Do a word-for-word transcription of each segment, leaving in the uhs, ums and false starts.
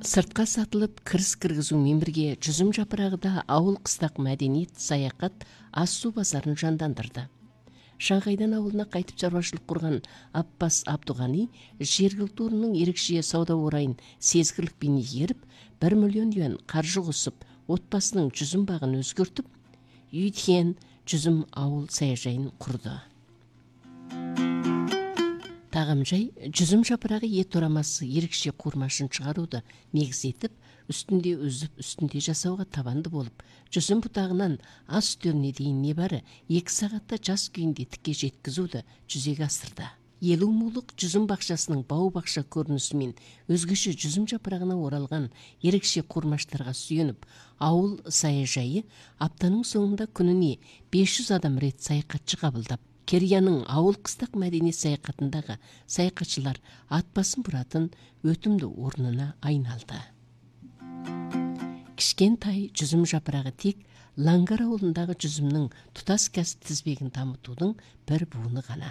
Сыртқа сатылып кіріс кіргізумен бірге жүзім жапырағы да ауыл қыстақ мәдениет, саяхат, ас су базарын жандандырды. Шаңғайдан ауылына қайтып шаруашылық құрған Аппас Абдуғани жергілікті орынның ерекше сауда орайын сезгірлікпен игеріп, бір миллион юан қаржы қосып, отбасының жүзім бағын өзгертіп, Юйтхен жүзім ауыл саяжайын құрды. Тағамжай жүзім жапырағы ет орамасы ерекше қуырмашын шығаруды негіз етіп, үстінде үзіп, үстінде жасауға табанды болып, жүзім бұтағынан ас үстеріне дейін небәрі екі сағатта жас күйінде тікке жеткізуді жүзеге асырды. Елу мулық жүзім бақшасының бау-бақша көрінісімен өзгеше жүзім жапырағына оралған ерекше қуырмаштарға сүйеніп, ауыл саяжайы аптаның соңында күніне бес жүз адам рет саяхатшы қабылдап, Керияның ауыл қыстақ мәдениет саяхатындағы саяхатшылар атбасын бұратын өтімді орнына айналды. Кішкентай жүзім жапырағы тек Лангар ауылындағы жүзімнің тұтас кәсіп тізбегін дамытудың бір буыны ғана.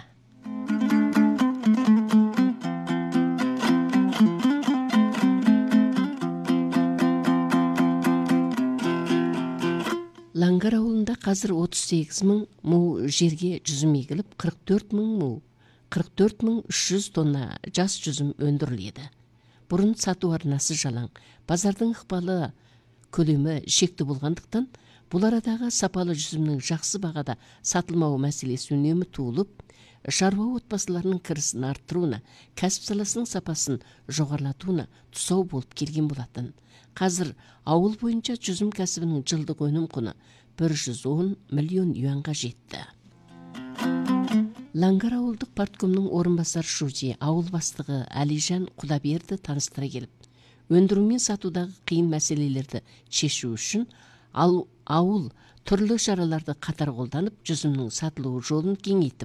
Лангар ауылында қазір отыз сегіз мың му жерге жүзім егіліп, қырық төрт мың му, қырық төрт мың үш жүз тонна жас жүзім өндіріледі. Бұрын сату арнасы жалаң, базардың ықпалы көлемі шекті болғандықтан, бұл арадағы сапалы жүзімнің жақсы бағада сатылмауы мәселесі үнемі туылып, шаруа отбасыларының кірісін арттыруына, кәсіп саласының сапасын жоғарлатуына тұсау болып келген болатын. Қазір ауыл бойынша жүзім кәсібінің жылдық өнім құны бір жүз он миллион юанға жетті. Лангар ауылдық парткомның орынбасар шузи ауыл бастығы Әлижан Құдаберді таныстыра келіп, өндіру мен сатудағы қиын мәселелерді шешу үшін ал ауыл түрлі шараларды қатар қолданып, жүзімнің сатылуы жолын кеңейтіп,